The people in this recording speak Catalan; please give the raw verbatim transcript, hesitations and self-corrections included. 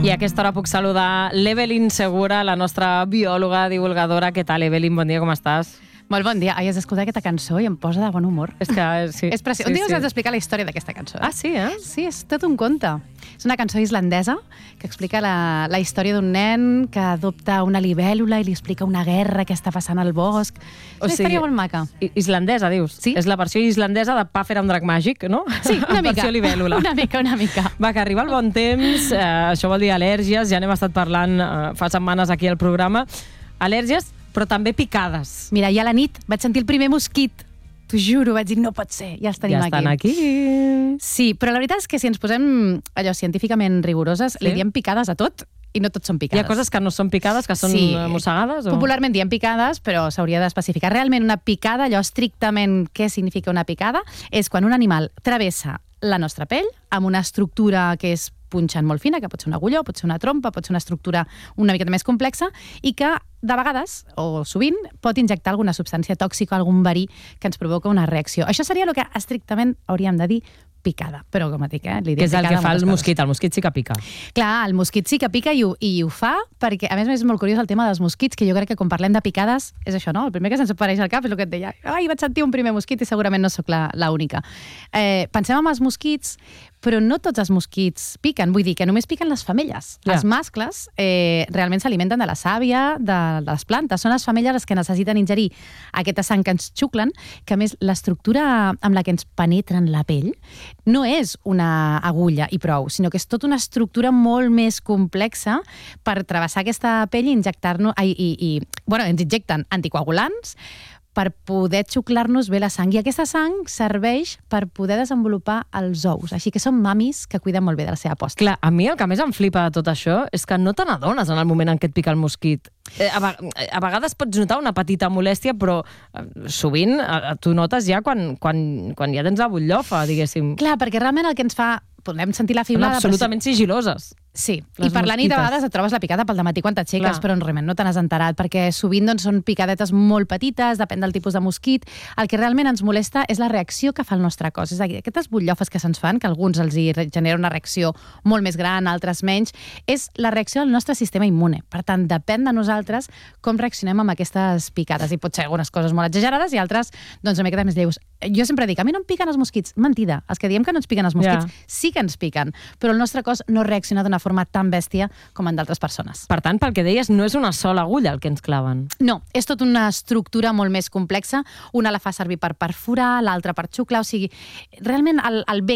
I a aquesta hora puc saludar l'Evelyn Segura, la nostra biòloga, divulgadora. Què tal, Evelyn? Bon dia, com estàs? Molt bon dia. Ai, has d'escoltar aquesta cançó i em posa de bon humor. És que, sí. És preciós. Sí, Un dia us sí. haig d'explicar la història d'aquesta cançó. Eh? Ah, sí, eh? Sí, és tot un conte. És una cançó islandesa que explica la, la història d'un nen que adopta una libèl·lula i li explica una guerra que està passant al bosc. És una història molt maca. Islandesa, dius? Sí. És la versió islandesa de Pa fer un drac màgic, no? Sí, una mica. Versió libèl·lula. Una mica, una mica. Va, que arriba el bon temps, eh, això vol dir al·lèrgies, ja n'hem estat parlant eh, fa setmanes aquí al programa. Al·lèrgies, però també picades. Mira, ja a la nit vaig sentir el primer mosquit. T'ho juro, vaig dir, no pot ser, ja els tenim Ja estan aquí. aquí. Sí, però la veritat és que si ens posem allò científicament rigoroses, Sí? li diem picades a tot i no tot són Hi picades. ha coses que no són picades, que són Sí. mossegades? O... Popularment diem picades, però s'hauria d'especificar. Realment una picada, allò estrictament què significa una picada, és quan un animal travessa la nostra pell amb una estructura que és punxant molt fina, que pot ser un agulló, pot ser una trompa, pot ser una estructura una miqueta més complexa, i que de vegades, o sovint, pot injectar alguna substància tòxica, algun verí que ens provoca una reacció. Això seria el que estrictament hauríem de dir picada. Però, com et dic, eh? Li Que és el que fa el moltes coses. mosquit. El mosquit sí que pica. Clar, el mosquit sí que pica i ho, i ho fa, perquè, a més, és molt curiós el tema dels mosquits, que jo crec que quan parlem de picades, és això, no? El primer que se'ns apareix al cap és el que et deia. Ai, vaig sentir un primer mosquit i segurament no sóc l'única. Eh, pensem en els mosquits, però no tots els mosquits piquen. Vull dir que només piquen les femelles. Ja. Els mascles eh, realment s'alimenten de la sàvia, de, de les plantes. Són les femelles les que necessiten ingerir aquesta sang que ens xuclen, que a més l'estructura amb la que ens penetren la pell no és una agulla i prou, sinó que és tota una estructura molt més complexa per travessar aquesta pell i injectar-nos... I, i, i, bueno, ens injecten anticoagulants per poder xuclar-nos bé la sang. I aquesta sang serveix per poder desenvolupar els ous. Així que són mamis que cuiden molt bé de la seva posta. Clar, a mi el que més em flipa de tot això és que no te n'adones en el moment en què et pica el mosquit. Eh, a, a vegades pots notar una petita molèstia, però eh, sovint eh, tu notes ja quan, quan, quan ja tens la butllofa, diguéssim. Clar, perquè realment el que ens fa... Podem sentir la Són fiblada... absolutament sigiloses. Sí, Les i per la nit a mosquites. vegades et trobes la picada pel dematí quan t'aixeques, Clar. però realment no te n'has enterat, perquè sovint doncs, són picadetes molt petites, depèn del tipus de mosquit. El que realment ens molesta és la reacció que fa el nostre cos. És a dir, aquestes butllofes que se'ns fan, que a alguns els hi genera una reacció molt més gran, altres menys, és la reacció del nostre sistema immune. Per tant, depèn de nosaltres com reaccionem amb aquestes picades. I pot ser algunes coses molt exagerades i altres doncs, una miqueta més lleus. Jo sempre dic, a mi no em piquen els mosquits. Mentida. Els que diem que no ens piquen els mosquits Ja. sí que ens piquen, però el nostre cos no reacciona d'una forma tan bèstia com en d'altres persones. Per tant, pel que deies, no és una sola agulla el que ens claven. No, és tota una estructura molt més complexa. Una la fa servir per perforar, l'altra per xuclar, o sigui, realment el, el bé